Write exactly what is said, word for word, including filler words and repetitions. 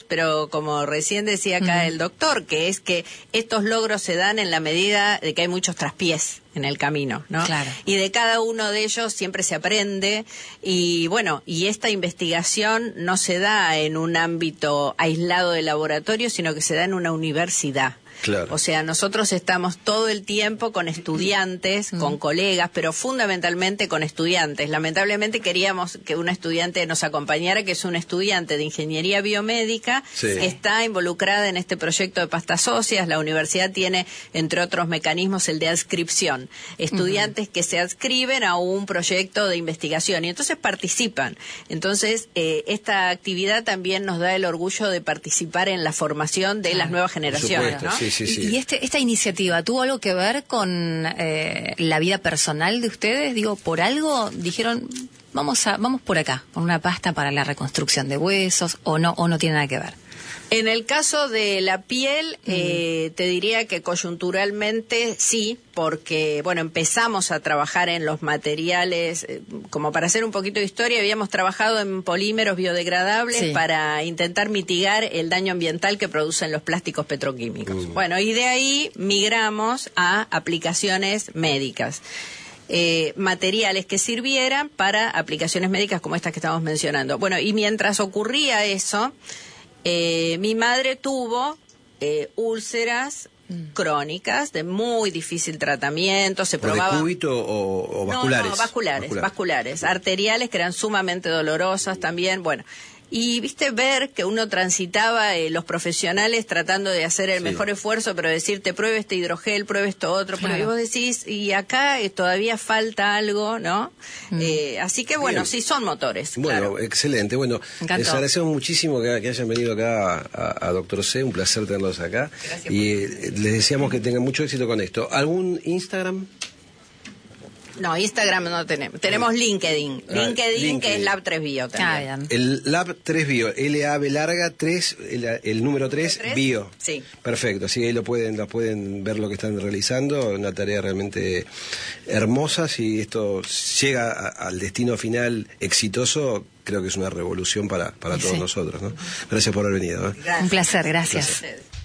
pero como recién decía acá uh-huh. el doctor, que es que estos logros se dan en la medida de que hay muchos traspiés en el camino, ¿no? Claro. Y de cada uno de ellos siempre se aprende, y bueno, y esta investigación no se da en un ámbito aislado de laboratorio, sino que se da en una universidad. Claro. O sea, nosotros estamos todo el tiempo con estudiantes, mm. con colegas, pero fundamentalmente con estudiantes. Lamentablemente queríamos que una estudiante nos acompañara, que es una estudiante de ingeniería biomédica, sí. que está involucrada en este proyecto de pastas óseas. La universidad tiene, entre otros mecanismos, el de adscripción. Estudiantes uh-huh. que se adscriben a un proyecto de investigación y entonces participan. Entonces, eh, esta actividad también nos da el orgullo de participar en la formación de claro. las nuevas generaciones, ¿no? Sí, sí, sí. Y, y este, esta iniciativa, ¿tuvo algo que ver con eh, la vida personal de ustedes? Digo, ¿por algo dijeron, vamos a vamos por acá, por una pasta para la reconstrucción de huesos, o no, o no tiene nada que ver? En el caso de la piel, mm. eh, te diría que coyunturalmente sí, porque, bueno, empezamos a trabajar en los materiales, eh, como para hacer un poquito de historia, habíamos trabajado en polímeros biodegradables sí. para intentar mitigar el daño ambiental que producen los plásticos petroquímicos. Mm. Bueno, y de ahí migramos a aplicaciones médicas. Eh, materiales que sirvieran para aplicaciones médicas como estas que estamos mencionando. Bueno, y mientras ocurría eso, Eh, mi madre tuvo eh, úlceras mm. crónicas de muy difícil tratamiento, se probaba... ¿De cúbito o, o vasculares? No, no, vasculares, vasculares, vasculares, arteriales que eran sumamente dolorosas también, bueno... Y, viste, ver que uno transitaba, eh, los profesionales tratando de hacer el sí. mejor esfuerzo, pero decirte, pruebe este hidrogel, pruebe esto otro, claro. pero y vos decís, y acá eh, todavía falta algo, ¿no? Mm. Eh, así que, bueno, Bien. sí, son motores. Bueno, claro. excelente. Bueno, les agradecemos muchísimo que, que hayan venido acá a, a Doctor C, un placer tenerlos acá. Gracias. Y eh, les deseamos que tengan mucho éxito con esto. ¿Algún Instagram? No, Instagram no tenemos. Tenemos LinkedIn. Ah, LinkedIn, LinkedIn, que es Lab tres Bio también. Ah, el Lab tres Bio, L A B larga tres, el, el número tres, Bio. Sí. Perfecto, así ahí lo pueden, lo pueden ver lo que están realizando, una tarea realmente hermosa. Si esto llega a, al destino final exitoso, creo que es una revolución para, para todos sí. nosotros, ¿no? Gracias por haber venido, ¿eh? Un placer, gracias. Un placer.